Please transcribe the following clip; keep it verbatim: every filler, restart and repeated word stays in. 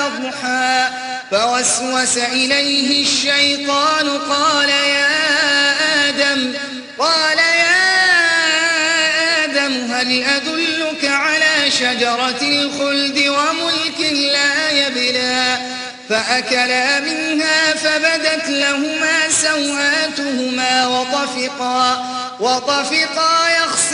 تضحى فوسوس إليه الشيطان قال يا آدم قال يا آدم هل أدلك على شجرة الخلد وملك لا يبلى فأكلا منها فبدت لهما سوآتهما وطفقا وطفقا